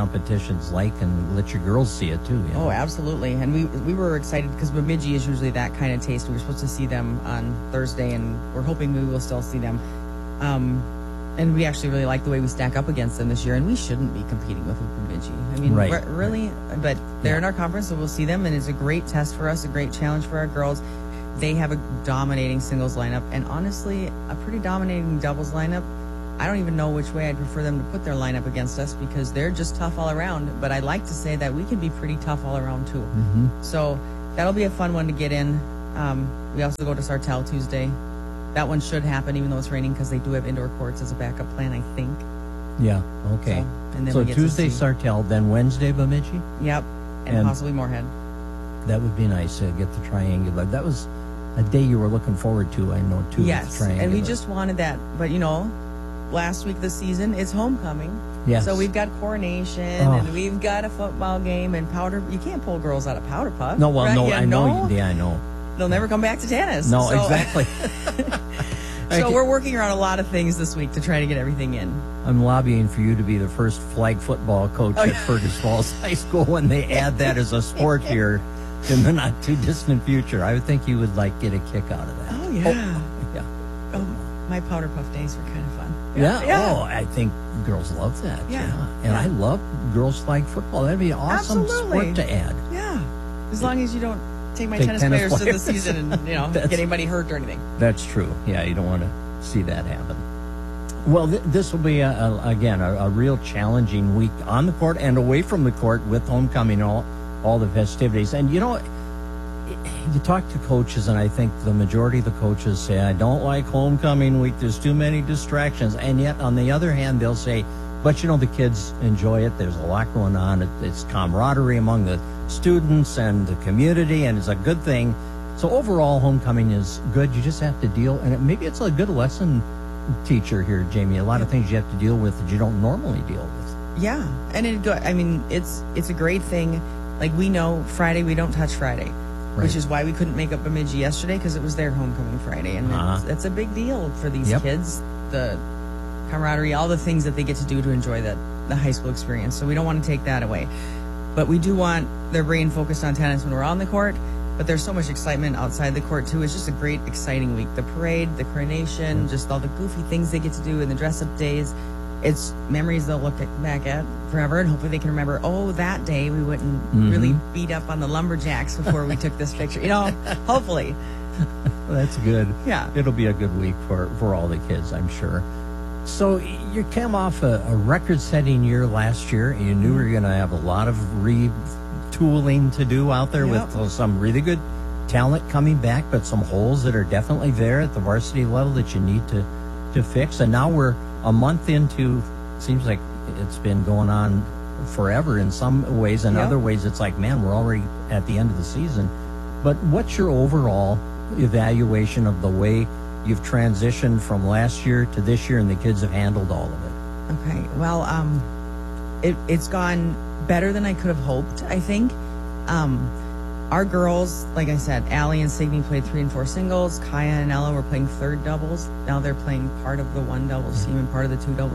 competition's like and let your girls see it too. You know? Oh, absolutely. And we were excited because Bemidji is usually that kind of taste. We were supposed to see them on Thursday, and we're hoping we will still see them. And we actually really like the way we stack up against them this year, and we shouldn't be competing with Bemidji. I mean, right. really, but they're in our conference, so we'll see them, and it's a great test for us, a great challenge for our girls. They have a dominating singles lineup, and honestly, a pretty dominating doubles lineup. I don't even know which way I'd prefer them to put their lineup against us because they're just tough all around. But I'd like to say that we can be pretty tough all around, too. Mm-hmm. So that'll be a fun one to get in. We also go to Sartell Tuesday. That one should happen, even though it's raining, because they do have indoor courts as a backup plan, I think. Yeah, okay. So Tuesday, Sartell, then Wednesday, Bemidji? Yep, and possibly Moorhead. That would be nice to get the triangular. That was a day you were looking forward to, I know, too. Yes, and we just wanted that. But, you know, last week of the season, it's homecoming. Yes. So we've got coronation, and we've got a football game, and powder. You can't pull girls out of powder puff. No, well, right? no, I know. Yeah, I know. They'll never come back to tennis. No, exactly. So we're working around a lot of things this week to try to get everything in. I'm lobbying for you to be the first flag football coach at Fergus Falls High School when they add that as a sport here in the not too distant future. I would think you would get a kick out of that. Oh, yeah. Yeah. Oh, my powder puff days were kind of fun. Yeah. Oh, I think girls love that. Yeah. And I love girls flag football. That'd be an awesome sport to add. Yeah. As long as you don't take my tennis players to the season and, get anybody hurt or anything. That's true. Yeah, you don't want to see that happen. Well, this will be, again, a real challenging week on the court and away from the court with homecoming, all the festivities. And, you talk to coaches, and I think the majority of the coaches say, I don't like homecoming week. There's too many distractions. And yet, on the other hand, they'll say, but, the kids enjoy it. There's a lot going on. It's camaraderie among the students and the community, and it's a good thing. So overall, homecoming is good. You just have to deal, and maybe it's a good lesson teacher here, Jamie. A lot of things you have to deal with that you don't normally deal with. Yeah, and it's a great thing. Like, we know Friday, we don't touch Friday, which is why we couldn't make up Bemidji yesterday, because it was their homecoming Friday, and that's a big deal for these kids. The camaraderie, all the things that they get to do to enjoy the high school experience. So we don't want to take that away. But we do want their brain focused on tennis when we're on the court. But there's so much excitement outside the court, too. It's just a great, exciting week. The parade, the coronation, just all the goofy things they get to do, and the dress-up days. It's memories they'll look back at forever, and hopefully they can remember, that day we wouldn't really beat up on the lumberjacks before we took this picture. Hopefully. That's good. Yeah. It'll be a good week for all the kids, I'm sure. So you came off a record-setting year last year. You knew we were going to have a lot of retooling to do out there with some really good talent coming back, but some holes that are definitely there at the varsity level that you need to fix. And now we're a month into, seems like it's been going on forever in some ways. In other ways, it's like, man, we're already at the end of the season. But what's your overall evaluation of the way you've transitioned from last year to this year, and the kids have handled all of it? Okay. Well, it's gone better than I could have hoped, I think. Our girls, like I said, Allie and Signe played 3 and 4 singles. Kaya and Ella were playing third doubles. Now they're playing part of the one doubles team and part of the two doubles